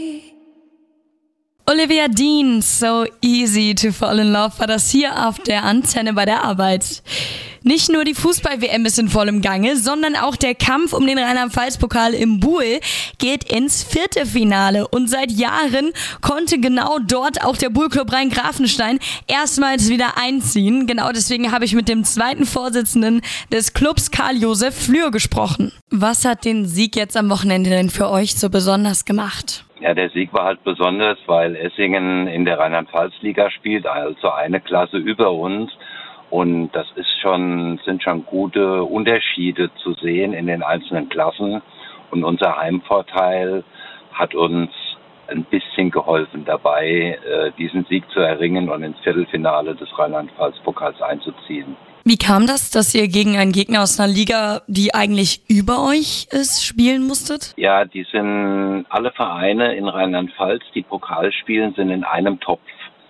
Olivia Dean, So Easy to Fall in Love, war das hier auf der Antenne bei der Arbeit. Nicht nur die Fußball-WM ist in vollem Gange, sondern auch der Kampf um den Rheinland-Pfalz-Pokal im Buhl geht ins Viertelfinale. Und seit Jahren konnte genau dort auch der Buhl-Club Rhein-Grafenstein erstmals wieder einziehen. Genau deswegen habe ich mit dem zweiten Vorsitzenden des Clubs, Karl-Josef Flür, gesprochen. Was hat den Sieg jetzt am Wochenende denn für euch so besonders gemacht? Ja, der Sieg war halt besonders, weil Essingen in der Rheinland-Pfalz-Liga spielt, also eine Klasse über uns. Und das sind schon gute Unterschiede zu sehen in den einzelnen Klassen. Und unser Heimvorteil hat uns ein bisschen geholfen dabei, diesen Sieg zu erringen und ins Viertelfinale des Rheinland-Pfalz-Pokals einzuziehen. Wie kam das, dass ihr gegen einen Gegner aus einer Liga, die eigentlich über euch ist, spielen musstet? Ja, die sind alle Vereine in Rheinland-Pfalz, die Pokal spielen, sind in einem Topf.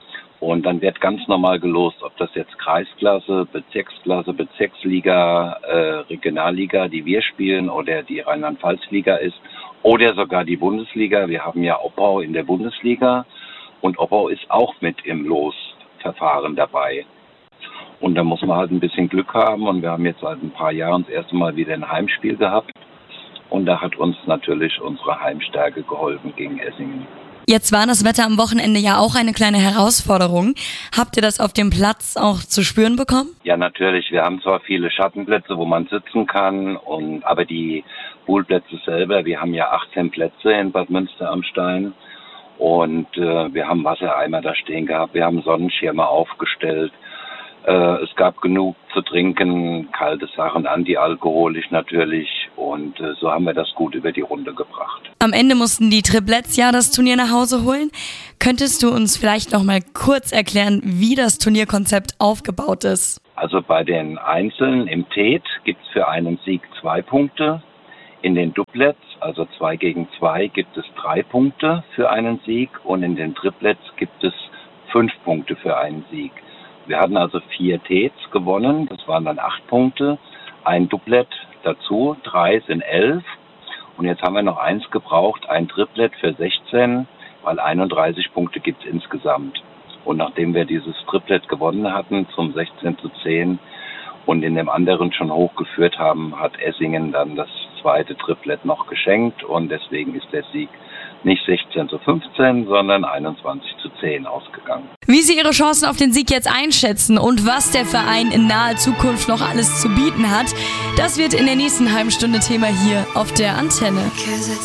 Und dann wird ganz normal gelost, ob das jetzt Kreisklasse, Bezirksklasse, Bezirksliga, Regionalliga, die wir spielen, oder die Rheinland-Pfalz-Liga ist, oder sogar die Bundesliga. Wir haben ja Oppau in der Bundesliga und Oppau ist auch mit im Losverfahren dabei. Und da muss man halt ein bisschen Glück haben, und wir haben jetzt seit ein paar Jahren das erste Mal wieder ein Heimspiel gehabt. Und da hat uns natürlich unsere Heimstärke geholfen gegen Essingen. Jetzt war das Wetter am Wochenende ja auch eine kleine Herausforderung. Habt ihr das auf dem Platz auch zu spüren bekommen? Ja, natürlich. Wir haben zwar viele Schattenplätze, wo man sitzen kann, aber die Poolplätze selber, wir haben ja 18 Plätze in Bad Münster am Stein. Und wir haben Wassereimer da stehen gehabt, wir haben Sonnenschirme aufgestellt. Es gab genug zu trinken, kalte Sachen, antialkoholisch natürlich, und so haben wir das gut über die Runde gebracht. Am Ende mussten die Triplets ja das Turnier nach Hause holen. Könntest du uns vielleicht noch mal kurz erklären, wie das Turnierkonzept aufgebaut ist? Also bei den Einzelnen im TET gibt es für einen Sieg 2 Punkte. In den Doublets, also 2 gegen 2, gibt es 3 Punkte für einen Sieg, und in den Triplets gibt es 5 Punkte für einen Sieg. Wir hatten also 4 Tets gewonnen, das waren dann 8 Punkte, ein Doublet dazu, 3 sind 11, und jetzt haben wir noch 1 gebraucht, ein Triplet für 16, weil 31 Punkte gibt es insgesamt. Und nachdem wir dieses Triplet gewonnen hatten zum 16:10 und in dem anderen schon hochgeführt haben, hat Essingen dann das zweite Triplet noch geschenkt, und deswegen ist der Sieg nicht 16:15, sondern 21:10 ausgegangen. Wie Sie Ihre Chancen auf den Sieg jetzt einschätzen und was der Verein in naher Zukunft noch alles zu bieten hat, das wird in der nächsten halben Stunde Thema hier auf der Antenne.